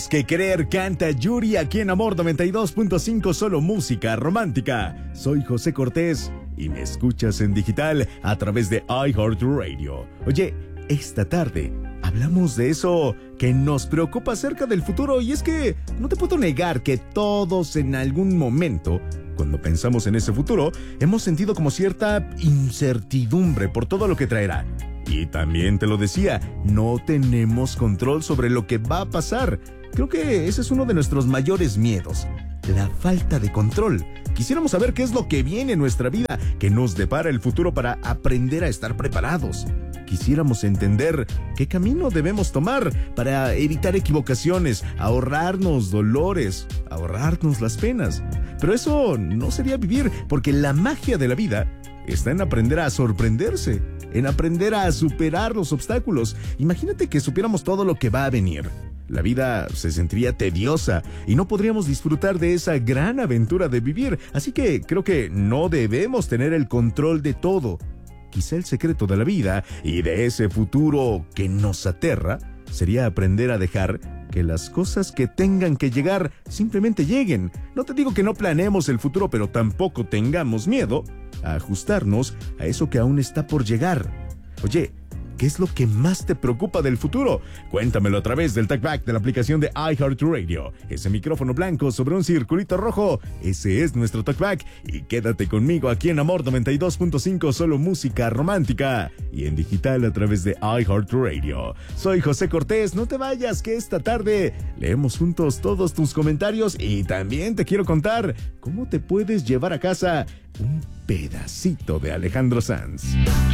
Que querer, canta Yuri aquí en Amor 92.5, solo música romántica. Soy José Cortés y me escuchas en digital a través de iHeartRadio. Oye, esta tarde hablamos de eso que nos preocupa acerca del futuro, y es que no te puedo negar que todos en algún momento, cuando pensamos en ese futuro, hemos sentido como cierta incertidumbre por todo lo que traerá. Y también te lo decía, no tenemos control sobre lo que va a pasar. Creo que ese es uno de nuestros mayores miedos, la falta de control. Quisiéramos saber qué es lo que viene en nuestra vida, qué nos depara el futuro para aprender a estar preparados. Quisiéramos entender qué camino debemos tomar para evitar equivocaciones, ahorrarnos dolores, ahorrarnos las penas. Pero eso no sería vivir, porque la magia de la vida está en aprender a sorprenderse, en aprender a superar los obstáculos. Imagínate que supiéramos todo lo que va a venir. La vida se sentiría tediosa y no podríamos disfrutar de esa gran aventura de vivir. Así que creo que no debemos tener el control de todo. Quizá el secreto de la vida y de ese futuro que nos aterra sería aprender a dejar que las cosas que tengan que llegar simplemente lleguen. No te digo que no planeemos el futuro, pero tampoco tengamos miedo a ajustarnos a eso que aún está por llegar. Oye, ¿qué es lo que más te preocupa del futuro? Cuéntamelo a través del TalkBack de la aplicación de iHeartRadio. Ese micrófono blanco sobre un circulito rojo, ese es nuestro TalkBack. Y quédate conmigo aquí en Amor 92.5, solo música romántica. Y en digital a través de iHeartRadio. Soy José Cortés, no te vayas, que esta tarde leemos juntos todos tus comentarios. Y también te quiero contar cómo te puedes llevar a casa un pedacito de Alejandro Sanz.